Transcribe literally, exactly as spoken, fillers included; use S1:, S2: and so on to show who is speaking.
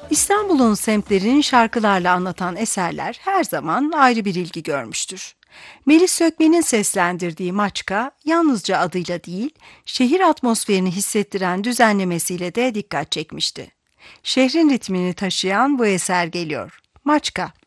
S1: İstanbul'un semtlerini şarkılarla anlatan eserler her zaman ayrı bir ilgi görmüştür. Melis Sökmen'in seslendirdiği Maçka, yalnızca adıyla değil, şehir atmosferini hissettiren düzenlemesiyle de dikkat çekmişti. Şehrin ritmini taşıyan bu eser geliyor. Maçka.